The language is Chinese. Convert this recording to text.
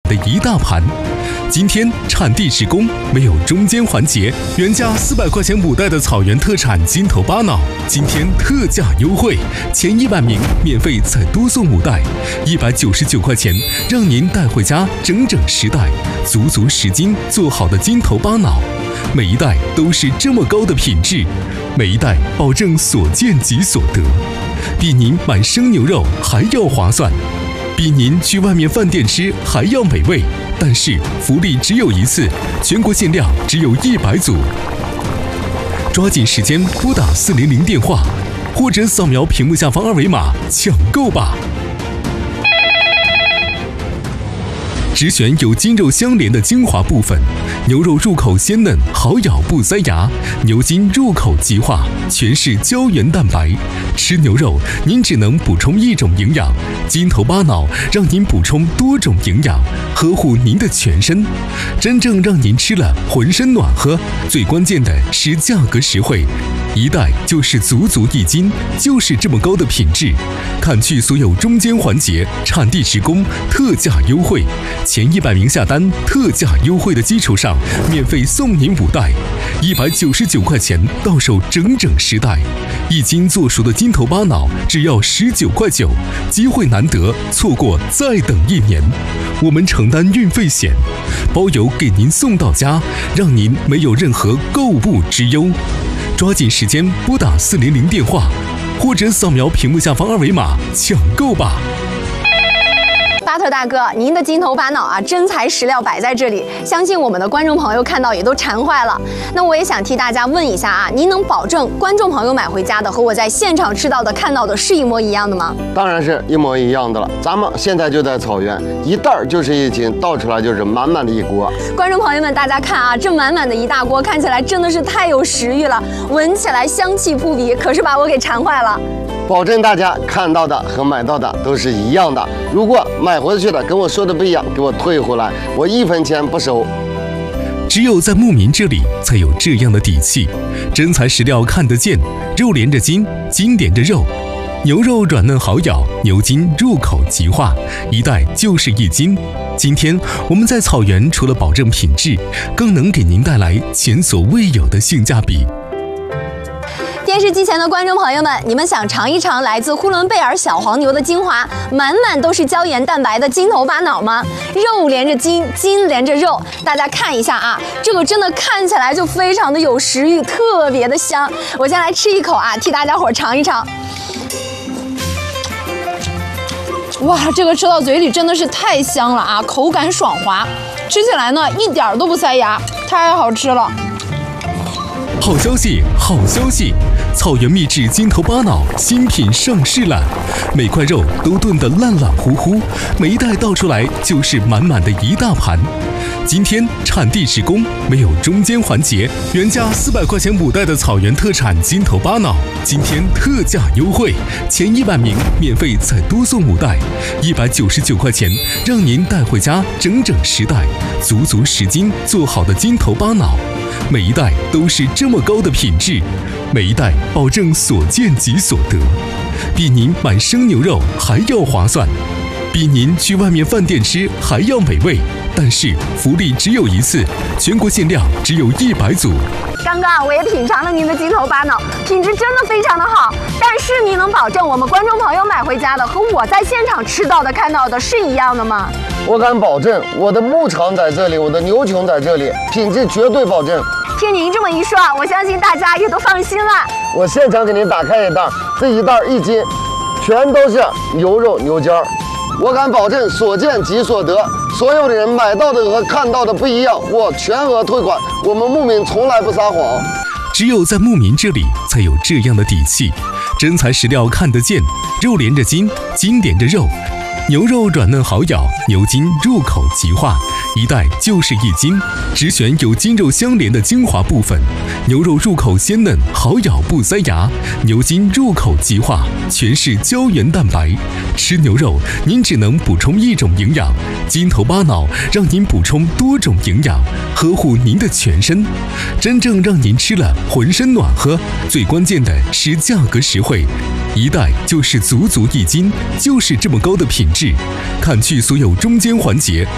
的一大盘。今天产地直供，没有中间环节，原价400块钱5袋的草原特产金头巴脑，今天特价优惠，前100名免费再多送5袋，199块钱，让您带回家整整10袋，足足10斤做好的金头巴脑，每一袋都是这么高的品质，每一袋保证所见即所得，比您买生牛肉还要划算，比您去外面饭店吃还要美味。但是福利只有一次，全国限量只有100组，抓紧时间拨打400电话，或者扫描屏幕下方2维码抢购吧。只选有筋肉相连的精华部分，牛肉入口鲜嫩，好咬不塞牙；牛筋入口即化，全是胶原蛋白。吃牛肉，您只能补充一种营养，金头巴脑让您补充多种营养，呵护您的全身，真正让您吃了浑身暖和。最关键的是价格实惠，一袋就是足足1斤，就是这么高的品质。砍去所有中间环节，产地直供，特价优惠。前100名下单，特价优惠的基础上，免费送您5袋，199块钱到手整整10袋，1斤做熟的金头巴脑只要19块9，机会难得，错过再等1年。我们承担运费险，包邮给您送到家，让您没有任何购物之忧。抓紧时间拨打400电话，或者扫描屏幕下方2维码抢购吧。 巴特大哥，您的金头巴脑啊，真材实料摆在这里，相信我们的观众朋友看到也都馋坏了。那我也想替大家问一下啊，您能保证观众朋友买回家的和我在现场吃到的、看到的是一模一样的吗？ 当然是一模一样的了。咱们现在就在草原，一袋就是1斤，倒出来就是满满的一锅。 观众朋友们，大家看啊，这满满的一大锅，看起来真的是太有食欲了，闻起来香气扑鼻，可是把我给馋坏了。 保证大家看到的和买到的都是一样的。如果买回去的跟我说的不一样，给我退回来，我1分钱不收。 只有在牧民这里才有这样的底气，真材实料看得见，肉连着筋，筋连着肉，牛肉软嫩好咬，牛筋入口即化，一袋就是1斤。今天我们在草原除了保证品质，更能给您带来前所未有的性价比。 电视机前的观众朋友们，你们想尝一尝来自呼伦贝尔小黄牛的精华，满满都是胶原蛋白的金头巴脑吗？肉连着筋，筋连着肉，大家看一下啊，这个真的看起来就非常的有食欲，特别的香。我先来吃一口啊，替大家伙尝一尝。哇，这个吃到嘴里真的是太香了啊，口感爽滑，吃起来呢一点都不塞牙，太好吃了。 好消息，好消息！草原秘制金头巴脑新品上市了，每块肉都炖得烂烂乎乎，每一袋倒出来就是满满的一大盘。今天产地直供，没有中间环节，原价400块钱5袋的草原特产金头巴脑，今天特价优惠，前100名免费再多送5袋，199块钱，让您带回家整整10袋，足足10斤做好的金头巴脑。每一袋都是这么高的品质，每一袋保证所见即所得，比您买生牛肉还要划算，比您去外面饭店吃还要美味。但是福利只有一次，全国限量只有100组。 刚刚我也品尝了您的金头巴脑，品质真的非常的好。但是您能保证我们观众朋友买回家的和我在现场吃到的、看到的是一样的吗？ 我敢保证，我的牧场在这里，我的牛群在这里，品质绝对保证。 听您这么一说，我相信大家也都放心了。 我现场给您打开一袋，这一袋1斤，全都是牛肉牛筋儿。我敢保证，所见即所得。所有的人买到的和看到的不一样，我全额退款。我们牧民从来不撒谎。 只有在牧民这里才有这样的底气，真材实料看得见，肉连着筋，筋连着肉。牛肉软嫩好咬，牛筋入口即化，一袋就是1斤，只选有筋肉相连的精华部分，牛肉入口鲜嫩，好咬不塞牙，牛筋入口即化，全是胶原蛋白。吃牛肉，您只能补充一种营养，金头巴脑让您补充多种营养，呵护您的全身，真正让您吃了浑身暖和。最关键的是价格实惠，一袋就是足足1斤，就是这么高的品质。砍去所有中间环节，